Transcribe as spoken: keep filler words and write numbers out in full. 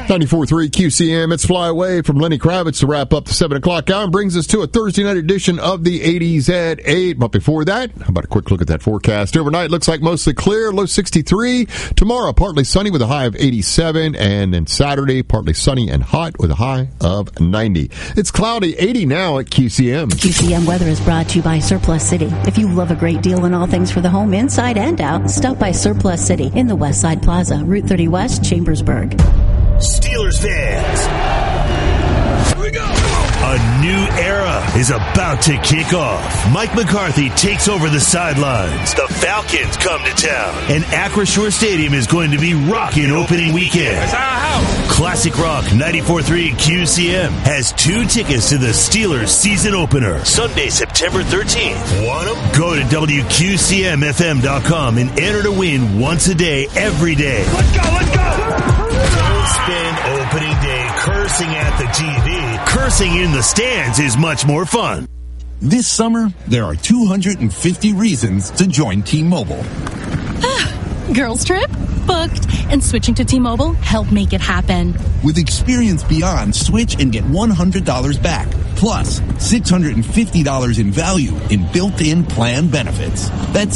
ninety-four point three Q C M. It's Fly Away from Lenny Kravitz to wrap up the seven o'clock hour and brings us to a Thursday night edition of the eighties at eight. But before that, how about a quick look at that forecast? Overnight looks like mostly clear, low sixty-three. Tomorrow, partly sunny with a high of eighty-seven. And then Saturday, partly sunny and hot with a high of ninety. It's cloudy, eighty now at Q C M. Q C M weather is brought to you by Surplus City. If you love a great deal on all things for the home, inside and out, stop by Surplus City in the West Side Plaza, Route thirty West, Chambersburg. Steelers fans, here we go. A new era is about to kick off. Mike McCarthy takes over the sidelines. The Falcons come to town. And Acrisure Stadium is going to be rocking opening weekend. That's our house. Classic Rock ninety-four point three Q C M has two tickets to the Steelers season opener, Sunday, September thirteenth. Want them? Go to W Q C M F M dot com and enter to win once a day, every day. Let's go, let's go. Don't spend opening day cursing at the T V. Cursing in the stands is much more fun. This summer, there are two hundred fifty reasons to join T-Mobile. Girls trip? Booked. And switching to T-Mobile helped make it happen. With Experience Beyond, switch and get one hundred dollars back. Plus, six hundred fifty dollars in value in built-in plan benefits. That's